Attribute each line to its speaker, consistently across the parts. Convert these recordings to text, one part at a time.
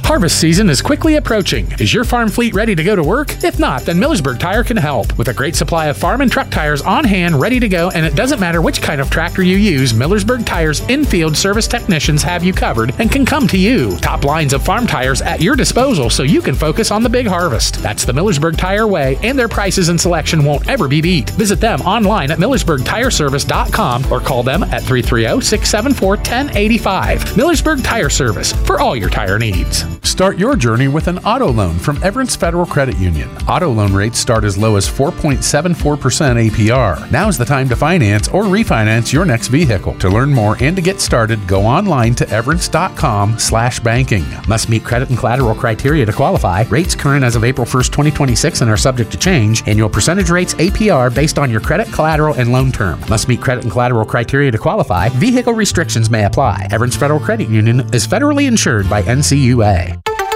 Speaker 1: Harvest season is quickly approaching. Is your farm fleet ready to go to work? If not, then Millersburg Tire can help. With a great supply of farm and truck tires on hand, ready to go, and it doesn't matter which kind of tractor you use, Millersburg Tire's in-field service technicians have you covered and can come to you. Top lines of farm tires at your disposal so you can focus on the big harvest. That's the Millersburg Tire way, and their prices and selection won't ever be beat. Visit them online at MillersburgTireservice.com or call them at 330-674-1085. Millersburg Tire Service, for all your tire needs.
Speaker 2: Start your journey with an auto loan from Everence Federal Credit Union. Auto loan rates start as low as 4.74% APR. Now's the time to finance or refinance your next vehicle. To learn more and to get started, go online to everence.com/banking.
Speaker 1: Must meet credit and collateral criteria to qualify. Rates current as of April 1st, 2026 and are subject to change. Annual percentage rates APR based on your credit, collateral, and loan term. Must meet credit and collateral criteria to qualify. Vehicle restrictions may apply. Everence Federal Credit Union is federally insured by NCUA.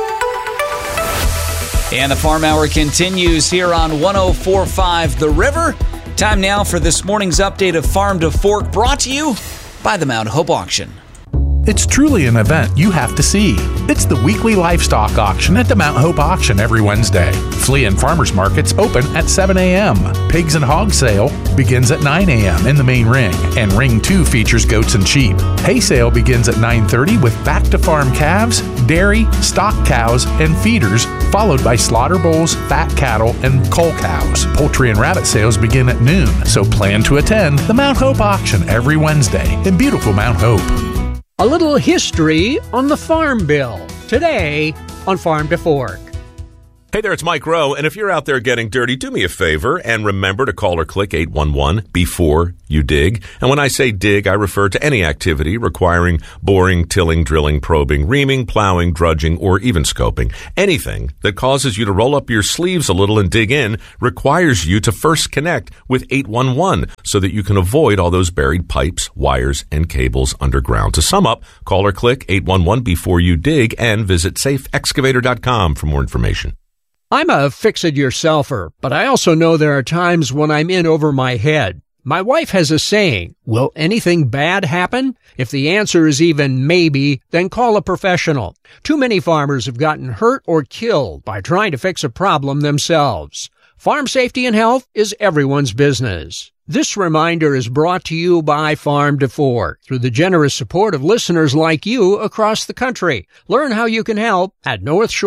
Speaker 3: And the Farm Hour continues here on 104.5 The River. Time now for this morning's update of Farm to Fork, brought to you by the Mount Hope Auction.
Speaker 2: It's truly an event you have to see. It's the weekly livestock auction at the Mount Hope Auction every Wednesday. Flea and farmers markets open at 7 a.m. Pigs and hog sale begins at 9 a.m. in the main ring, and Ring 2 features goats and sheep. Hay sale begins at 9:30 with back-to-farm calves, dairy, stock cows, and feeders, followed by slaughter bulls, fat cattle, and cull cows. Poultry and rabbit sales begin at noon, so plan to attend the Mount Hope Auction every Wednesday in beautiful Mount Hope.
Speaker 4: A little history on the Farm Bill, today on Farm to Fork.
Speaker 5: Hey there, it's Mike Rowe, and if you're out there getting dirty, do me a favor and remember to call or click 811 before you dig. And when I say dig, I refer to any activity requiring boring, tilling, drilling, probing, reaming, plowing, drudging, or even scoping. Anything that causes you to roll up your sleeves a little and dig in requires you to first connect with 811 so that you can avoid all those buried pipes, wires, and cables underground. To sum up, call or click 811 before you dig and visit safeexcavator.com for more information.
Speaker 4: I'm a fix-it-yourselfer, but I also know there are times when I'm in over my head. My wife has a saying, will anything bad happen? If the answer is even maybe, then call a professional. Too many farmers have gotten hurt or killed by trying to fix a problem themselves. Farm safety and health is everyone's business. This reminder is brought to you by Farm to Fork through the generous support of listeners like you across the country. Learn how you can help at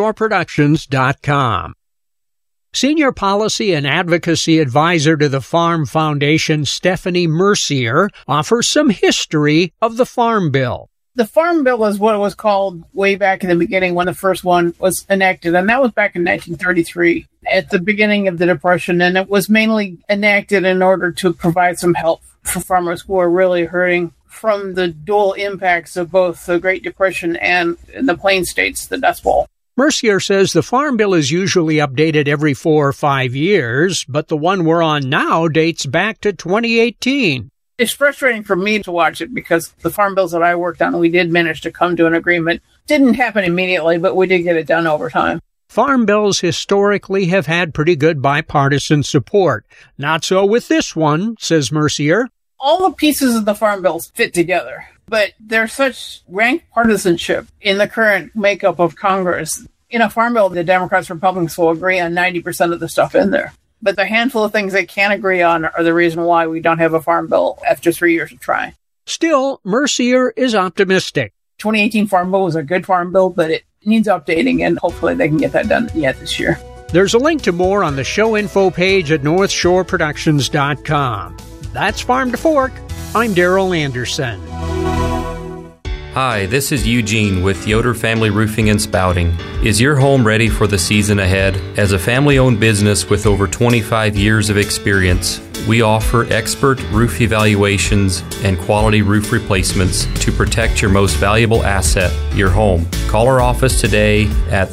Speaker 4: NorthshoreProductions.com. Senior Policy and Advocacy Advisor to the Farm Foundation, Stephanie Mercier, offers some history of the Farm Bill.
Speaker 6: The Farm Bill is what it was called way back in the beginning when the first one was enacted, and that was back in 1933 at the beginning of the Depression, and it was mainly enacted in order to provide some help for farmers who are really hurting from the dual impacts of both the Great Depression and in the Plain States, the Dust Bowl.
Speaker 4: Mercier says the Farm Bill is usually updated every 4 or 5 years, but the one we're on now dates back to 2018.
Speaker 6: It's frustrating for me to watch it because the farm bills that I worked on, we did manage to come to an agreement. Didn't happen immediately, but we did get it done over time.
Speaker 4: Farm bills historically have had pretty good bipartisan support. Not so with this one, says Mercier.
Speaker 6: All the pieces of the farm bills fit together, but there's such rank partisanship in the current makeup of Congress. In a farm bill, the Democrats and Republicans will agree on 90% of the stuff in there. But the handful of things they can't agree on are the reason why we don't have a farm bill after 3 years of trying.
Speaker 4: Still, Mercier is optimistic.
Speaker 6: 2018 farm bill was a good farm bill, but it needs updating, and hopefully they can get that done yet this year.
Speaker 4: There's a link to more on the show info page at NorthshoreProductions.com. That's Farm to Fork. I'm Daryl Anderson.
Speaker 7: Hi, this is Eugene with Yoder Family Roofing and Spouting. Is your home ready for the season ahead? As a family-owned business with over 25 years of experience, we offer expert roof evaluations and quality roof replacements to protect your most valuable asset, your home. Call our office today at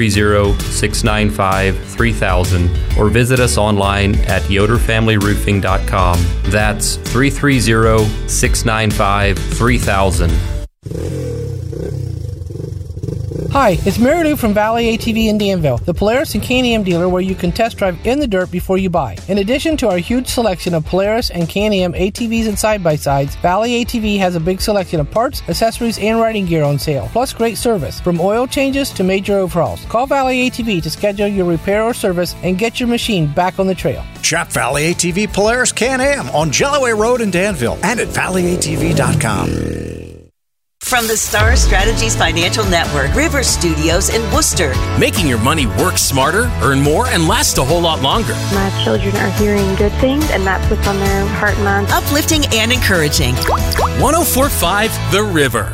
Speaker 7: 330-695-3000 or visit us online at yoderfamilyroofing.com. That's 330-695-3000.
Speaker 8: Hi, it's Mary Lou from Valley ATV in Danville, the Polaris and Can-Am dealer where you can test drive in the dirt before you buy. In addition to our huge selection of Polaris and Can-Am ATVs and side-by-sides, Valley ATV has a big selection of parts, accessories, and riding gear on sale, plus great service, from oil changes to major overhauls. Call Valley ATV to schedule your repair or service and get your machine back on the trail.
Speaker 9: Shop Valley ATV Polaris Can-Am on Jellaway Road in Danville and at valleyatv.com.
Speaker 10: From the Star Strategies Financial Network, River Studios in Worcester.
Speaker 11: Making your money work smarter, earn more, and last a whole lot longer.
Speaker 12: My children are hearing good things, and that's what's on their heart and mind.
Speaker 10: Uplifting and encouraging.
Speaker 11: 104.5 The River.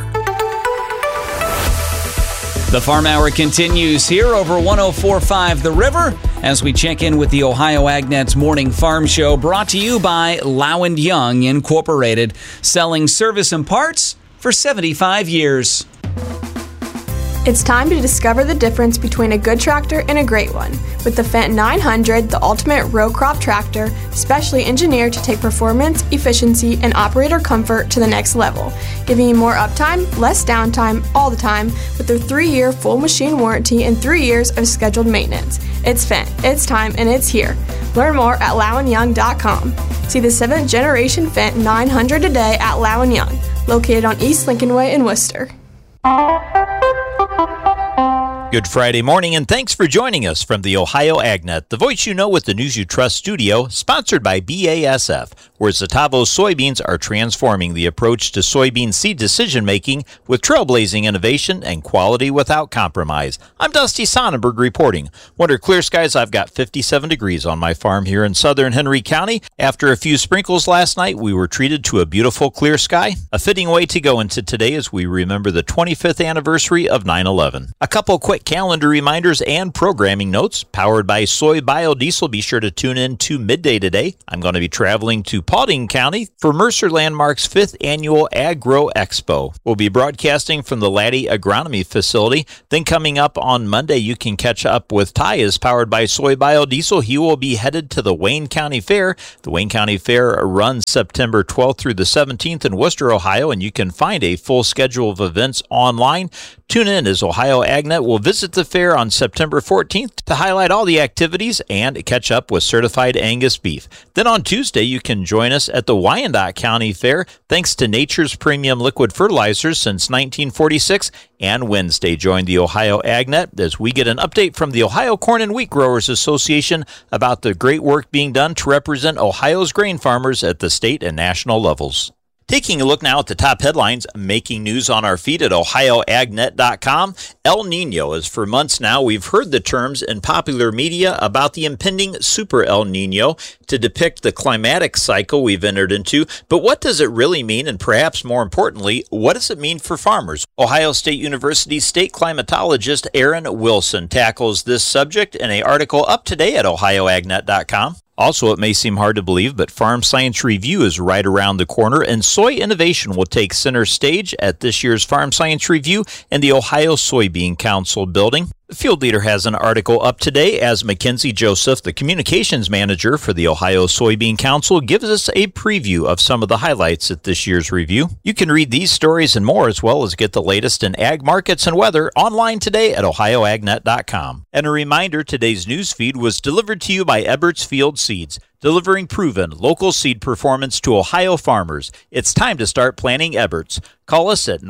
Speaker 3: The Farm Hour continues here over 104.5 The River as we check in with the Ohio AgNet's Morning Farm Show, brought to you by Low & Young Incorporated, selling service and parts for 75 years.
Speaker 13: It's time to discover the difference between a good tractor and a great one. With the Fendt 900, the ultimate row crop tractor, specially engineered to take performance, efficiency, and operator comfort to the next level, giving you more uptime, less downtime, all the time, with their 3-year full machine warranty and 3 years of scheduled maintenance. It's Fendt, it's time, and it's here. Learn more at lowandyoung.com. See the 7th generation Fendt 900 today at Low & Young, located on East Lincoln Way in Worcester.
Speaker 14: Good Friday morning, and thanks for joining us from the Ohio AgNet, the voice you know with the news you trust studio, sponsored by BASF, where Zetavo soybeans are transforming the approach to soybean seed decision-making with trailblazing innovation and quality without compromise. I'm Dusty Sonnenberg reporting. Under clear skies, I've got 57 degrees on my farm here in southern Henry County. After a few sprinkles last night, we were treated to a beautiful clear sky. A fitting way to go into today as we remember the 25th anniversary of 9/11. A couple quick calendar reminders and programming notes. Powered by soy biodiesel, be sure to tune in to midday today. I'm going to be traveling to Paulding County for Mercer Landmark's 5th annual Agro Expo. We'll be broadcasting from the Laddie Agronomy Facility. Then coming up on Monday, you can catch up with Ty, is powered by soy biodiesel. He will be headed to the Wayne County Fair. The Wayne County Fair runs September 12th through the 17th in Worcester, Ohio, and you can find a full schedule of events online. Tune in as Ohio AgNet will visit the fair on September 14th to highlight all the activities and catch up with certified Angus beef. Then on Tuesday, you can join us at the Wyandotte County Fair, thanks to Nature's Premium Liquid Fertilizers since 1946. And Wednesday, join the Ohio AgNet as we get an update from the Ohio Corn and Wheat Growers Association about the great work being done to represent Ohio's grain farmers at the state and national levels. Taking a look now at the top headlines making news on our feed at ohioagnet.com. El Nino, as for months now, we've heard the terms in popular media about the impending Super El Nino to depict the climatic cycle we've entered into. But what does it really mean? And perhaps more importantly, what does it mean for farmers? Ohio State University state climatologist Aaron Wilson tackles this subject in an article up today at ohioagnet.com. Also, it may seem hard to believe, but Farm Science Review is right around the corner, and soy innovation will take center stage at this year's Farm Science Review in the Ohio Soybean Council building. The Field Leader has an article up today as Mackenzie Joseph, the communications manager for the Ohio Soybean Council, gives us a preview of some of the highlights at this year's review. You can read these stories and more, as well as get the latest in ag markets and weather online today at ohioagnet.com. And a reminder, today's news feed was delivered to you by Eberts Field Seeds, delivering proven local seed performance to Ohio farmers. It's time to start planting Eberts. Call us at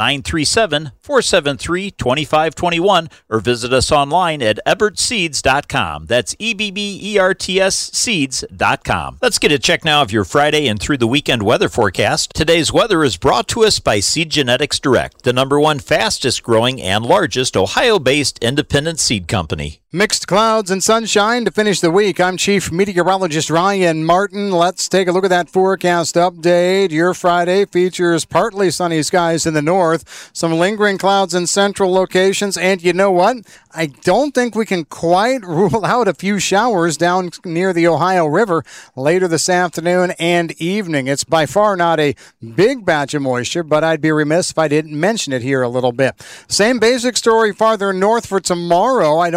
Speaker 14: 937-473-2521 or visit us online at ebertseeds.com. That's EBBERTS seeds.com. Let's get a check now of your Friday and through the weekend weather forecast. Today's weather is brought to us by Seed Genetics Direct, the #1 fastest growing and largest Ohio-based independent seed company.
Speaker 15: Mixed clouds and sunshine to finish the week. I'm Chief Meteorologist Ryan Martin. Let's take a look at that forecast update. Your Friday features partly sunny skies in the north, some lingering clouds in central locations, and you know what? I don't think we can quite rule out a few showers down near the Ohio River later this afternoon and evening. It's by far not a big batch of moisture, but I'd be remiss if I didn't mention it here a little bit. Same basic story farther north for tomorrow. I don't think we can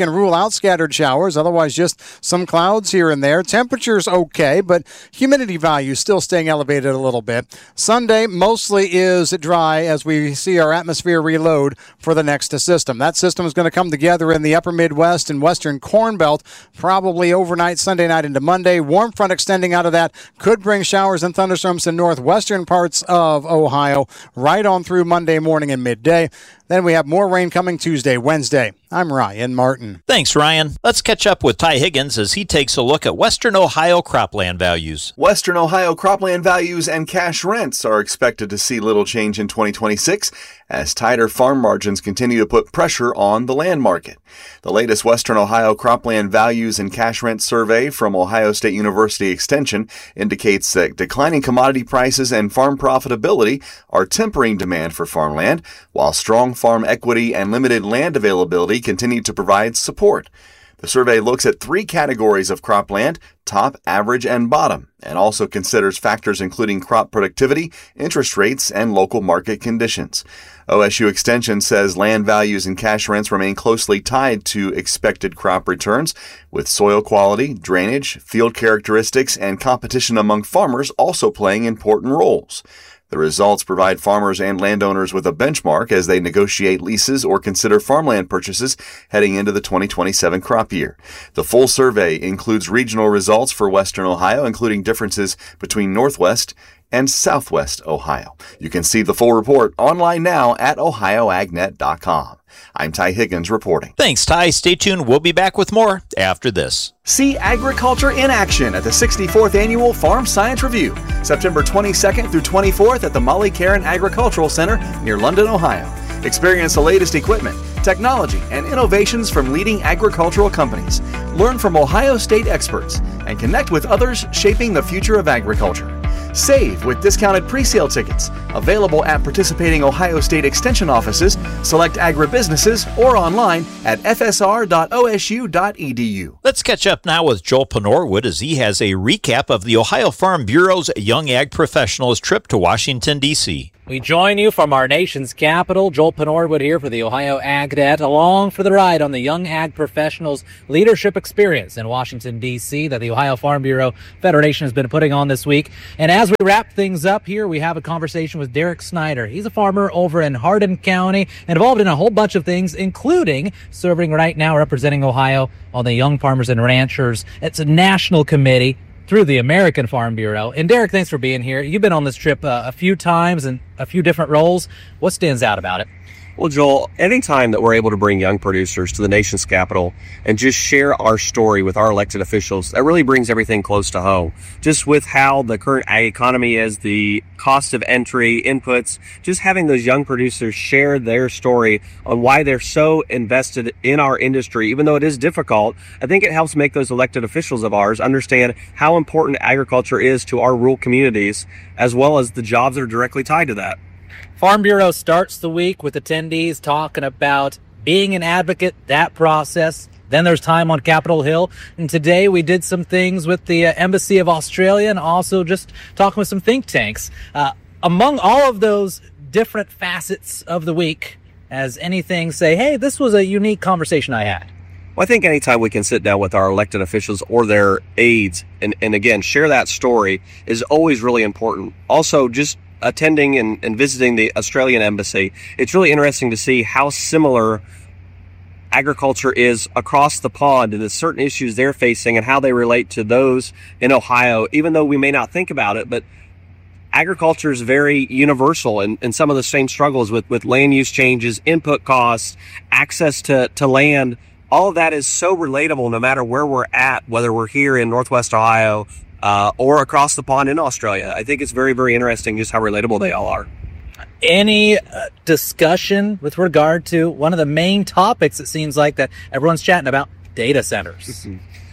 Speaker 15: can rule out scattered showers, otherwise just some clouds here and there. Temperatures okay, but humidity value still staying elevated a little bit. Sunday mostly is dry as we see our atmosphere reload for the next system. That system is going to come together in the upper Midwest and western Corn Belt probably overnight, Sunday night into Monday. Warm front extending out of that could bring showers and thunderstorms in northwestern parts of Ohio right on through Monday morning and midday. Then we have more rain coming Tuesday, Wednesday. I'm Ryan Martin.
Speaker 14: Thanks, Ryan. Let's catch up with Ty Higgins as he takes a look at Western Ohio cropland values.
Speaker 16: Western Ohio cropland values and cash rents are expected to see little change in 2026 as tighter farm margins continue to put pressure on the land market. The latest Western Ohio cropland values and cash rent survey from Ohio State University Extension indicates that declining commodity prices and farm profitability are tempering demand for farmland, while strong farm equity and limited land availability continue to provide support. The survey looks at 3 categories of cropland, top, average, and bottom, and also considers factors including crop productivity, interest rates, and local market conditions. OSU Extension says land values and cash rents remain closely tied to expected crop returns, with soil quality, drainage, field characteristics, and competition among farmers also playing important roles. The results provide farmers and landowners with a benchmark as they negotiate leases or consider farmland purchases heading into the 2027 crop year. The full survey includes regional results for Western Ohio, including differences between Northwest and Southwest Ohio. You can see the full report online now at ohioagnet.com. I'm Ty Higgins reporting.
Speaker 14: Thanks, Ty. Stay tuned. We'll be back with more after this.
Speaker 17: See agriculture in action at the 64th Annual Farm Science Review, September 22nd through 24th at the Molly Caron Agricultural Center near London, Ohio. Experience the latest equipment, technology, and innovations from leading agricultural companies. Learn from Ohio State experts and connect with others shaping the future of agriculture. Save with discounted pre-sale tickets available at participating Ohio State Extension offices, select agribusinesses, or online at fsr.osu.edu.
Speaker 14: Let's catch up now with Joel Panorwood as he has a recap of the Ohio Farm Bureau's Young Ag Professionals trip to Washington, D.C.
Speaker 18: We join you from our nation's capital. Joel Panorwood here for the Ohio AgNet, along for the ride on the Young Ag Professionals Leadership Experience in Washington, D.C. that the Ohio Farm Bureau Federation has been putting on this week. And as we wrap things up here, we have a conversation with Derek Snyder. He's a farmer over in Hardin County and involved in a whole bunch of things, including serving right now representing Ohio on the Young Farmers and Ranchers. It's a national committee through the American Farm Bureau. And Derek, thanks for being here. You've been on this trip a few times in a few different roles. What stands out about it?
Speaker 19: Well, Joel, anytime that we're able to bring young producers to the nation's capital and just share our story with our elected officials, that really brings everything close to home. Just with how the current ag economy is, the cost of entry, inputs, just having those young producers share their story on why they're so invested in our industry, even though it is difficult, I think it helps make those elected officials of ours understand how important agriculture is to our rural communities, as well as the jobs that are directly tied to that.
Speaker 18: Farm Bureau starts the week with attendees talking about being an advocate, that process. Then there's time on Capitol Hill. And today we did some things with the Embassy of Australia and also just talking with some think tanks. Among all of those different facets of the week, has anything say, hey, this was a unique conversation I had?
Speaker 19: Well, I think anytime we can sit down with our elected officials or their aides and again, share that story is always really important. Also, just attending and visiting the Australian embassy, it's really interesting to see how similar agriculture is across the pond and the certain issues they're facing and how they relate to those in Ohio, even though we may not think about it. But agriculture is very universal and some of the same struggles with land use changes, input costs, access to land. All of that is so relatable no matter where we're at, whether we're here in Northwest Ohio or across the pond in Australia. I think it's very, very interesting just how relatable they all are.
Speaker 18: Any discussion with regard to one of the main topics, it seems like, that everyone's chatting about, data centers?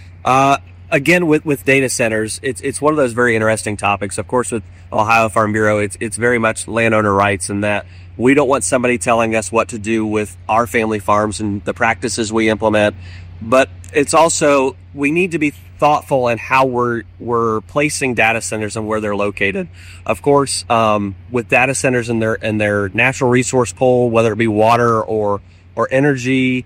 Speaker 19: Again, with data centers, it's one of those very interesting topics. Of course, with Ohio Farm Bureau, it's very much landowner rights, and that we don't want somebody telling us what to do with our family farms and the practices we implement. But it's also, we need to be thoughtful in how we're placing data centers and where they're located. Of course, with data centers and their natural resource pool, whether it be water or energy,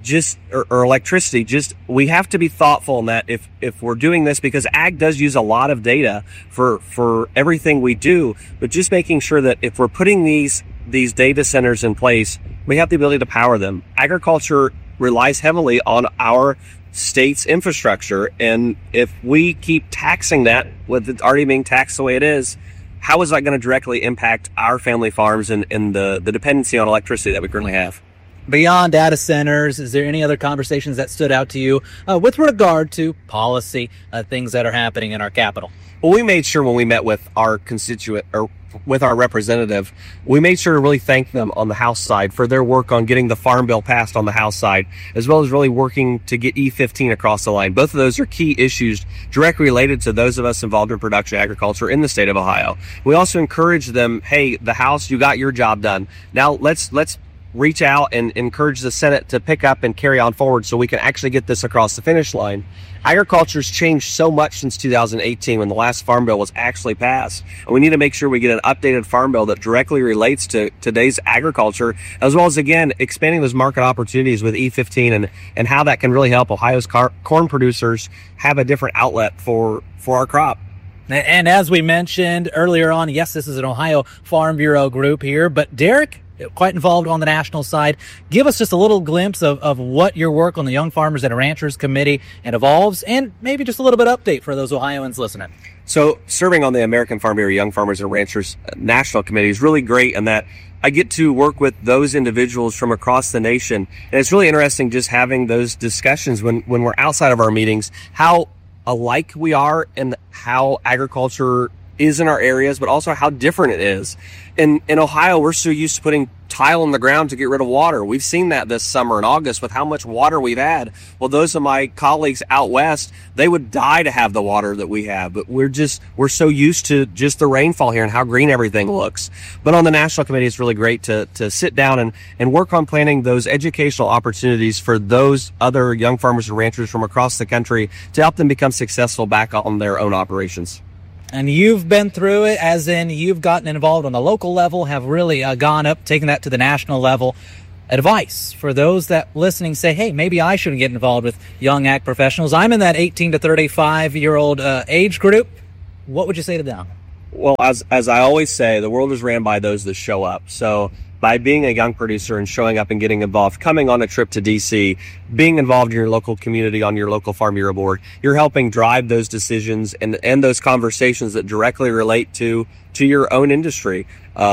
Speaker 19: or electricity, we have to be thoughtful in that if we're doing this, because ag does use a lot of data for everything we do, but just making sure that if we're putting these data centers in place, we have the ability to power them. Agriculture relies heavily on our state's infrastructure, and if we keep taxing that with it already being taxed the way it is, how is that going to directly impact our family farms and the dependency on electricity that we currently have?
Speaker 18: Beyond data centers, is there any other conversations that stood out to you with regard to policy, things that are happening in our capital?
Speaker 19: Well, we made sure when we met with our constituent or with our representative, we made sure to really thank them on the House side for their work on getting the Farm Bill passed on the House side, as well as really working to get E15 across the line. Both of those are key issues directly related to those of us involved in production agriculture in the state of Ohio. We also encourage them, hey, the House, you got your job done. Now let's reach out and encourage the Senate to pick up and carry on forward so we can actually get this across the finish line. Agriculture's changed so much since 2018 when the last Farm Bill was actually passed. And we need to make sure we get an updated Farm Bill that directly relates to today's agriculture, as well as, again, expanding those market opportunities with E15 and how that can really help Ohio's corn producers have a different outlet for our crop.
Speaker 18: And as we mentioned earlier on, yes, this is an Ohio Farm Bureau group here, but Derek, quite involved on the national side. Give us just a little glimpse of what your work on the Young Farmers and Ranchers Committee and evolves, and maybe just a little bit of update for those Ohioans listening.
Speaker 19: So serving on the American Farm Bureau Young Farmers and Ranchers National Committee is really great in that I get to work with those individuals from across the nation. And it's really interesting just having those discussions when we're outside of our meetings, how alike we are and how agriculture is in our areas, but also how different it is. In Ohio, we're so used to putting tile on the ground to get rid of water. We've seen that this summer in August with how much water we've had. Well, those of my colleagues out west, they would die to have the water that we have, but we're so used to just the rainfall here and how green everything looks. But on the National Committee, it's really great to sit down and work on planning those educational opportunities for those other young farmers and ranchers from across the country to help them become successful back on their own operations.
Speaker 18: And you've been through it, as in you've gotten involved on the local level, have really gone up, taken that to the national level. Advice for those that listening say, hey, maybe I shouldn't get involved with young ag professionals. I'm in that 18 to 35-year-old age group. What would you say to them?
Speaker 19: Well, as I always say, the world is ran by those that show up. So by being a young producer and showing up and getting involved, coming on a trip to DC, being involved in your local community on your local Farm Bureau board, you're helping drive those decisions and those conversations that directly relate to your own industry.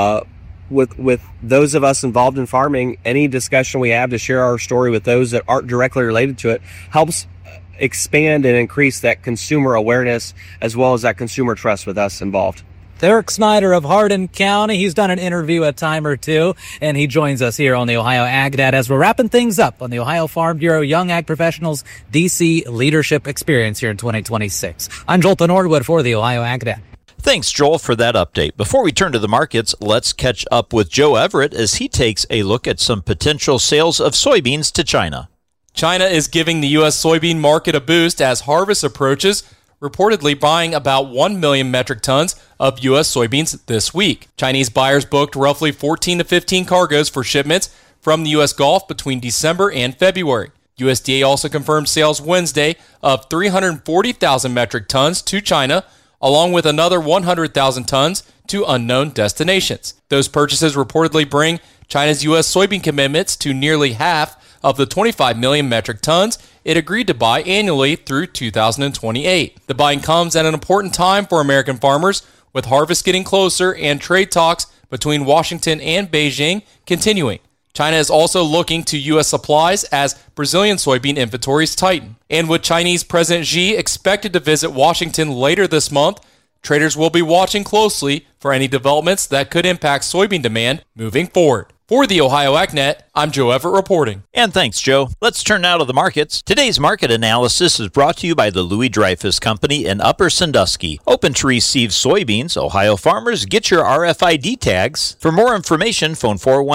Speaker 19: With those of us involved in farming, any discussion we have to share our story with those that aren't directly related to it helps expand and increase that consumer awareness as well as that consumer trust with us involved.
Speaker 18: Derek Snyder of Hardin County. He's done an interview a time or two, and he joins us here on the Ohio AgNet as we're wrapping things up on the Ohio Farm Bureau Young Ag Professionals DC Leadership Experience here in 2026. I'm Joel Norwood for the Ohio AgNet.
Speaker 14: Thanks, Joel, for that update. Before we turn to the markets, let's catch up with Joe Everett as he takes a look at some potential sales of soybeans to China.
Speaker 20: China is giving the U.S. soybean market a boost as harvest approaches, reportedly buying about 1 million metric tons of U.S. soybeans this week. Chinese buyers booked roughly 14 to 15 cargoes for shipments from the U.S. Gulf between December and February. USDA also confirmed sales Wednesday of 340,000 metric tons to China, along with another 100,000 tons to unknown destinations. Those purchases reportedly bring China's U.S. soybean commitments to nearly half of the 25 million metric tons it agreed to buy annually through 2028. The buying comes at an important time for American farmers, with harvest getting closer and trade talks between Washington and Beijing continuing. China is also looking to U.S. supplies as Brazilian soybean inventories tighten. And with Chinese President Xi expected to visit Washington later this month, traders will be watching closely for any developments that could impact soybean demand moving forward. For the Ohio AgNet, I'm Joe Everett reporting.
Speaker 14: And thanks, Joe. Let's turn now to the markets. Today's market analysis is brought to you by the Louis Dreyfus Company in Upper Sandusky. Open to receive soybeans. Ohio farmers, get your RFID tags. For more information, phone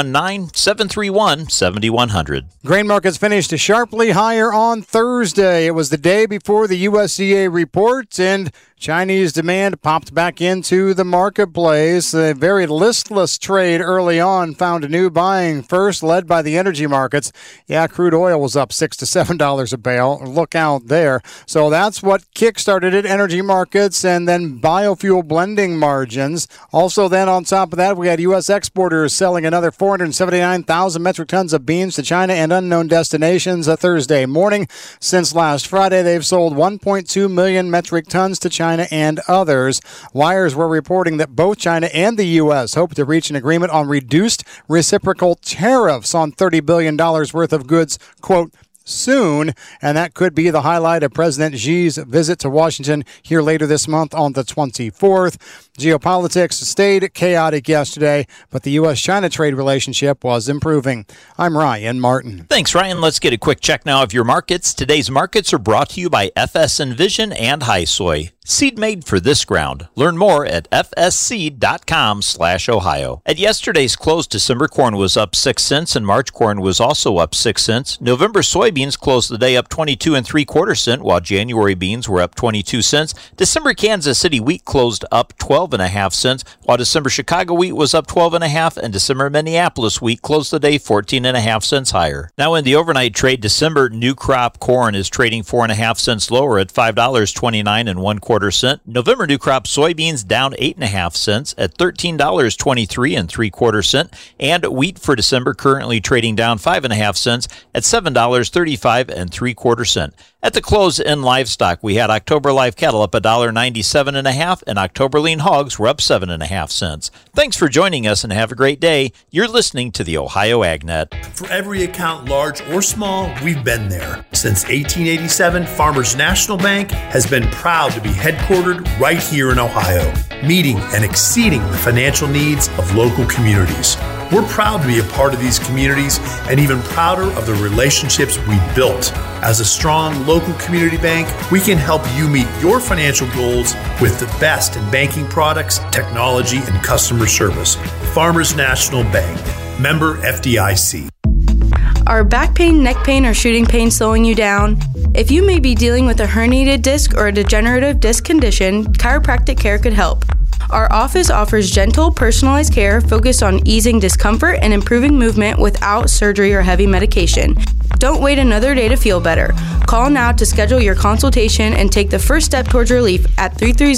Speaker 14: 419-731-7100.
Speaker 15: Grain markets finished sharply higher on Thursday. It was the day before the USDA report, and Chinese demand popped back into the marketplace. A very listless trade early on found a new buying, first led by by the energy markets. Yeah, crude oil was up $6 to $7 a barrel. Look out there. So that's what kickstarted it, energy markets, and then biofuel blending margins. Also then on top of that, we had U.S. exporters selling another 479,000 metric tons of beans to China and unknown destinations Thursday morning. Since last Friday, they've sold 1.2 million metric tons to China and others. Wires were reporting that both China and the U.S. hope to reach an agreement on reduced reciprocal tariffs on $30 billion worth of goods, quote, soon, and that could be the highlight of President Xi's visit to Washington here later this month on the 24th. Geopolitics stayed chaotic yesterday, but the U.S.-China trade relationship was improving. I'm Ryan Martin.
Speaker 14: Thanks, Ryan. Let's get a quick check now of your markets. Today's markets are brought to you by FS Envision and Hi-Soy. Seed made for this ground. Learn more at fsseed.com/Ohio. At yesterday's close, December corn was up 6 cents and March corn was also up 6 cents. November soybeans closed the day up 22 3/4 cents, while January beans were up 22 cents. December Kansas City wheat closed up 12.5 cents, while December Chicago wheat was up 12.5, and December Minneapolis wheat closed the day 14.5 cents higher. Now in the overnight trade, December new crop corn is trading 4.5 cents lower at $5.29 1/4 cent. November new crop soybeans down 8.5 cents at $13.23 3/4 cent, and wheat for December currently trading down 5.5 cents at $7.35 3/4 cent. At the close in livestock, we had October live cattle up $1.97.5, and October lean hogs were up 7.5 cents. Thanks for joining us and have a great day. You're listening to the Ohio AgNet.
Speaker 21: For every account, large or small, we've been there. Since 1887, Farmers National Bank has been proud to be headquartered right here in Ohio, meeting and exceeding the financial needs of local communities. We're proud to be a part of these communities and even prouder of the relationships we built. As a strong local community bank, we can help you meet your financial goals with the best in banking products, technology, and customer service. Farmers National Bank, member FDIC.
Speaker 22: Are back pain, neck pain, or shooting pain slowing you down? If you may be dealing with a herniated disc or a degenerative disc condition, chiropractic care could help. Our office offers gentle, personalized care focused on easing discomfort and improving movement without surgery or heavy medication. Don't wait another day to feel better. Call now to schedule your consultation and take the first step towards relief at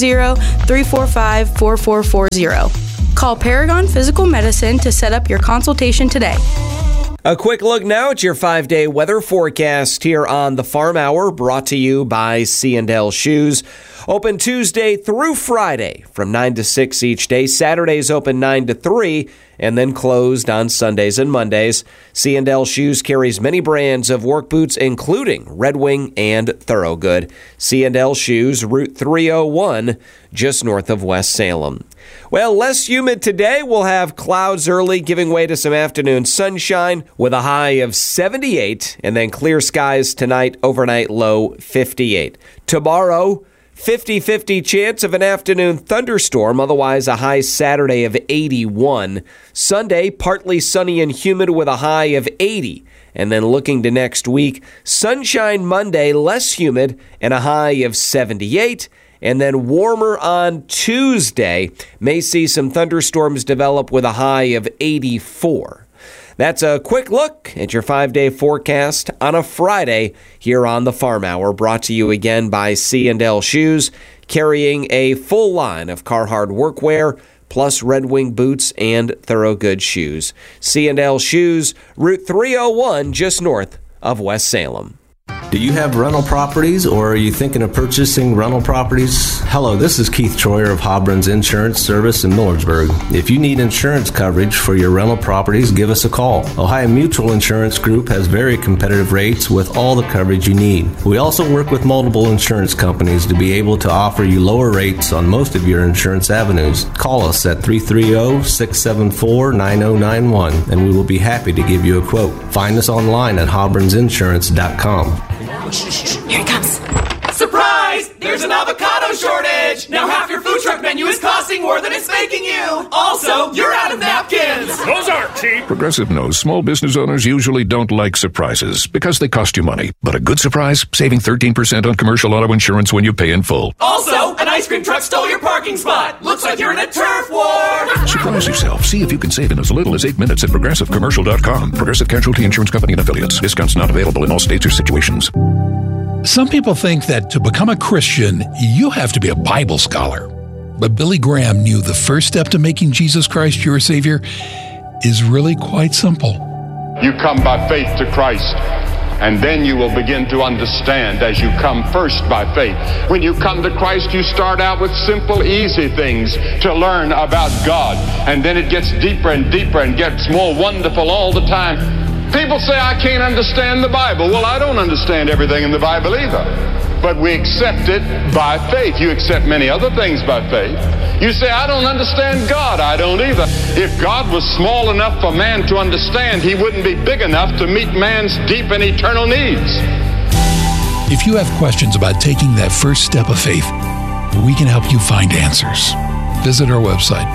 Speaker 22: 330-345-4440. Call Paragon Physical Medicine to set up your consultation today.
Speaker 23: A quick look now at your 5-day weather forecast here on the Farm Hour, brought to you by C&L Shoes. Open Tuesday through Friday from 9 to 6 each day. Saturdays open 9 to 3 and then closed on Sundays and Mondays. C&L Shoes carries many brands of work boots, including Red Wing and Thorogood. C&L Shoes, Route 301, just north of West Salem. Well, less humid today. We'll have clouds early, giving way to some afternoon sunshine with a high of 78, and then clear skies tonight, overnight low 58. Tomorrow, 50-50 chance of an afternoon thunderstorm, otherwise a high Saturday of 81. Sunday, partly sunny and humid with a high of 80. And then looking to next week, sunshine Monday, less humid, and a high of 78. And then warmer on Tuesday. May see some thunderstorms develop with a high of 84. That's a quick look at your 5-day forecast on a Friday here on the Farm Hour, brought to you again by C&L Shoes, carrying a full line of Carhartt workwear, plus Red Wing boots and Thorogood shoes. C&L Shoes, Route 301, just north of West Salem.
Speaker 24: Do you have rental properties, or are you thinking of purchasing rental properties? Hello, this is Keith Troyer of Hobron's Insurance Service in Millersburg. If you need insurance coverage for your rental properties, give us a call. Ohio Mutual Insurance Group has very competitive rates with all the coverage you need. We also work with multiple insurance companies to be able to offer you lower rates on most of your insurance avenues. Call us at 330-674-9091 and we will be happy to give you a quote. Find us online at hobronsinsurance.com.
Speaker 25: Here it comes.
Speaker 1: Surprise! There's an avocado shortage! Now half your food truck menu is costing more than it's making you! Also, you're out of napkins!
Speaker 2: Those aren't cheap! Progressive knows small business owners usually don't like surprises because they cost you money. But a good surprise? Saving 13% on commercial auto insurance when you pay in full.
Speaker 1: Also, an ice cream truck stole your parking spot! Looks like you're in a turf war!
Speaker 2: Surprise yourself. See if you can save in as little as 8 minutes at ProgressiveCommercial.com. Progressive Casualty Insurance Company and Affiliates. Discounts not available in all states or situations.
Speaker 5: Some people think that to become a Christian, you have to be a Bible scholar. But Billy Graham knew the first step to making Jesus Christ your Savior is really quite simple.
Speaker 6: You come by faith to Christ, and then you will begin to understand as you come first by faith. When you come to Christ, you start out with simple, easy things to learn about God, and then it gets deeper and deeper and gets more wonderful all the time. People say, I can't understand the Bible. Well, I don't understand everything in the Bible either. But we accept it by faith. You accept many other things by faith. You say, I don't understand God. I don't either. If God was small enough for man to understand, he wouldn't be big enough to meet man's deep and eternal needs.
Speaker 5: If you have questions about taking that first step of faith, we can help you find answers. Visit our website,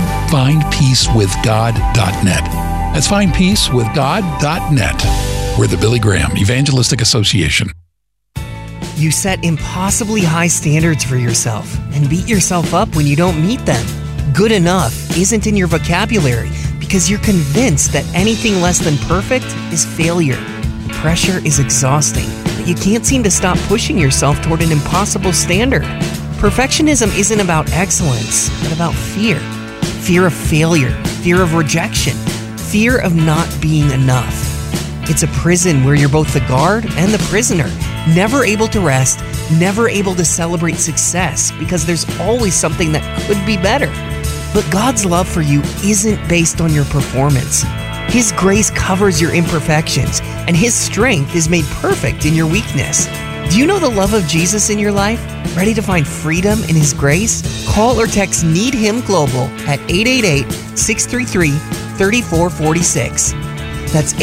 Speaker 5: findpeacewithgod.net. That's findpeacewithgod.net. We're the Billy Graham Evangelistic Association.
Speaker 25: You set impossibly high standards for yourself and beat yourself up when you don't meet them. Good enough isn't in your vocabulary because you're convinced that anything less than perfect is failure. The pressure is exhausting, but you can't seem to stop pushing yourself toward an impossible standard. Perfectionism isn't about excellence, but about fear. Fear of failure, fear of rejection, fear of not being enough. It's a prison where you're both the guard and the prisoner, never able to rest, never able to celebrate success because there's always something that could be better. But God's love for you isn't based on your performance. His grace covers your imperfections, and His strength is made perfect in your weakness. Do you know the love of Jesus in your life? Ready to find freedom in His grace? Call or text Need Him Global at 888-633-3446. That's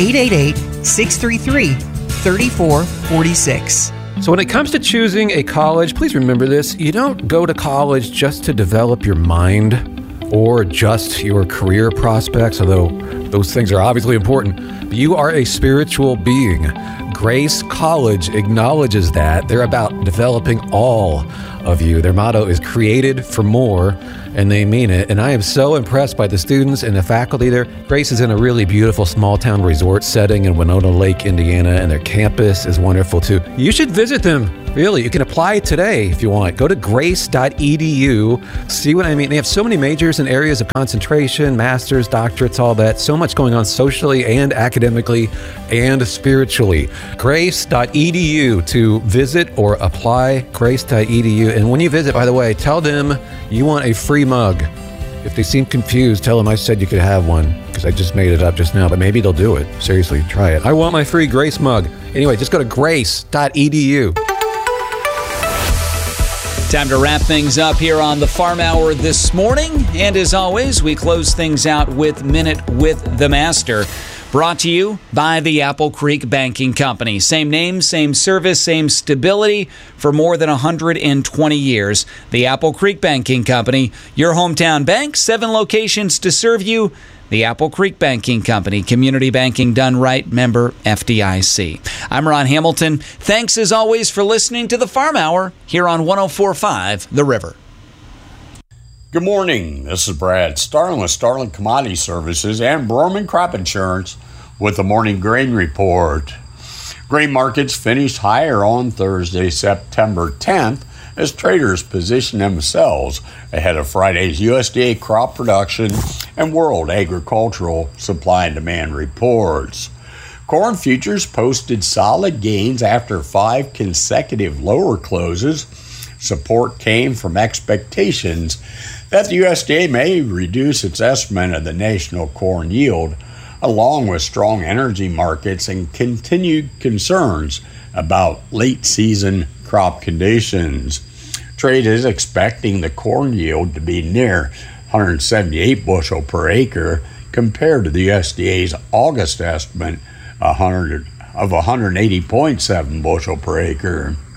Speaker 25: 888-633-3446.
Speaker 26: So when it comes to choosing a college, please remember this. You don't go to college just to develop your mind or just your career prospects, although those things are obviously important. But you are a spiritual being. Grace College acknowledges that. They're about developing all of you. Their motto is created for more, and they mean it. And I am so impressed by the students and the faculty there. Grace is in a really beautiful small-town resort setting in Winona Lake, Indiana, and their campus is wonderful too. You should visit them. Really, you can apply today if you want. Go to grace.edu. See what I mean? They have so many majors and areas of concentration, masters, doctorates, all that. So much going on socially and academically and spiritually. Grace.edu to visit or apply. Grace.edu. And when you visit, by the way, tell them you want a free mug. If they seem confused, tell them I said you could have one because I just made it up just now, but maybe they'll do it. Seriously, try it. I want my free Grace mug. Anyway, just go to grace.edu.
Speaker 3: Time to wrap things up here on the Farm Hour this morning. And as always, we close things out with Minute with the Master. Brought to you by the Apple Creek Banking Company. Same name, same service, same stability for more than 120 years. The Apple Creek Banking Company, your hometown bank, 7 locations to serve you. The Apple Creek Banking Company, community banking done right, member FDIC. I'm Ron Hamilton. Thanks as always for listening to the Farm Hour here on 104.5 The River.
Speaker 27: Good morning. This is Brad Starling with Starling Commodity Services and Broerman Crop Insurance with the morning grain report. Grain markets finished higher on Thursday, September 10th, as traders position themselves ahead of Friday's USDA crop production and World Agricultural Supply and Demand reports. Corn futures posted solid gains after 5 consecutive lower closes. Support came from expectations that the USDA may reduce its estimate of the national corn yield, along with strong energy markets and continued concerns about late-season crop conditions. Trade is expecting the corn yield to be near 178 bushel per acre compared to the USDA's August estimate of 180.7 bushel per acre.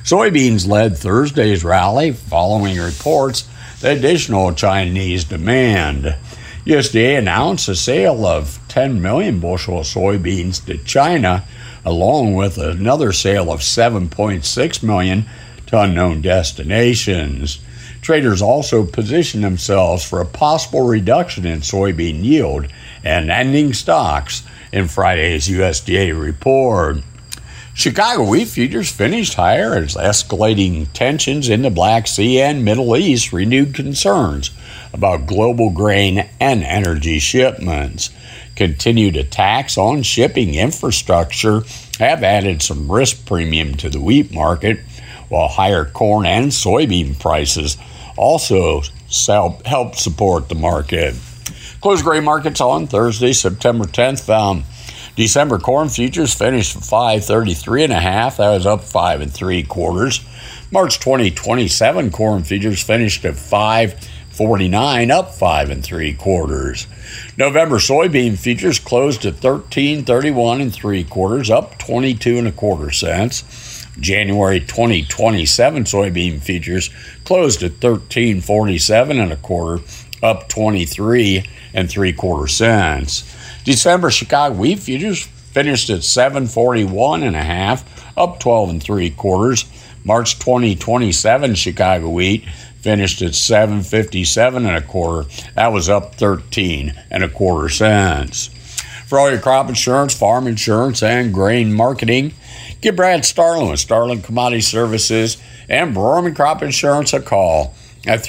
Speaker 27: Soybeans led Thursday's rally following reports that additional Chinese demand. USDA announced a sale of 10 million bushel of soybeans to China, along with another sale of 7.6 million to unknown destinations. Traders also positioned themselves for a possible reduction in soybean yield and ending stocks in Friday's USDA report. Chicago wheat futures finished higher as escalating tensions in the Black Sea and Middle East renewed concerns about global grain and energy shipments. Continued attacks on shipping infrastructure have added some risk premium to the wheat market, while higher corn and soybean prices also helped support the market. Closed grain markets on Thursday, September 10th, found December corn futures finished at 533.5. That was up 5 3/4. March 2027 corn futures finished at 549, up 5 3/4. November soybean futures closed at 1331 3/4, up 22 1/4 cents. January 2027 soybean futures closed at 1347 1/4, up 23 3/4 cents. December Chicago wheat futures finished at 741.5, up 12 3/4. March 2027 Chicago wheat finished at 757 1/4. That was up 13 1/4 cents. For all your crop insurance, farm insurance, and grain marketing, give Brad Starlin with Starlin Commodity Services and Broerman Crop Insurance a call at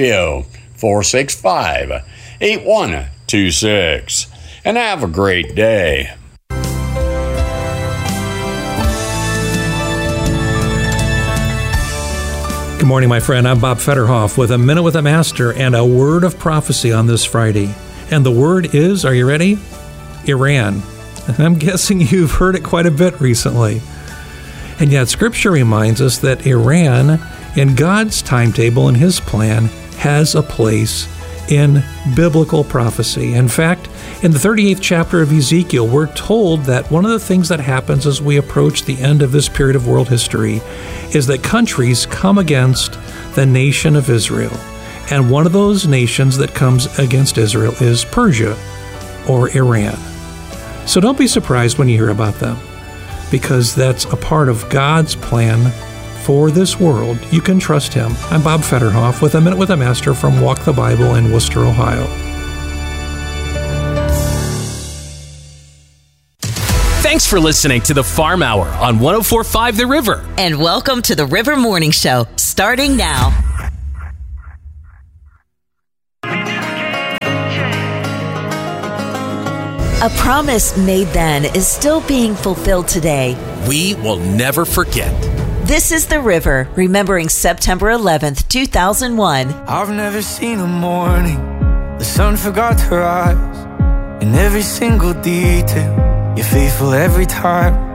Speaker 27: 330-465-8126. And have a great day.
Speaker 4: Good morning, my friend. I'm Bob Fetterhoff with a Minute with a Master and a word of prophecy on this Friday. And the word is, are you ready? Iran. I'm guessing you've heard it quite a bit recently. And yet Scripture reminds us that Iran, in God's timetable and His plan, has a place in biblical prophecy. In fact, in the 38th chapter of Ezekiel, we're told that one of the things that happens as we approach the end of this period of world history is that countries come against the nation of Israel. And one of those nations that comes against Israel is Persia or Iran. So don't be surprised when you hear about them, because that's a part of God's plan for this world. You can trust Him. I'm Bob Fetterhoff with a Minute with a Master from Walk the Bible in Worcester, Ohio.
Speaker 7: Thanks for listening to the Farm Hour on 104.5 The River.
Speaker 8: And welcome to the River Morning Show, starting now. A promise made then is still being fulfilled today.
Speaker 7: We will never forget.
Speaker 8: This is The River, remembering September 11th, 2001.
Speaker 9: I've never seen a morning the sun forgot to rise. In every single detail, you're faithful every time.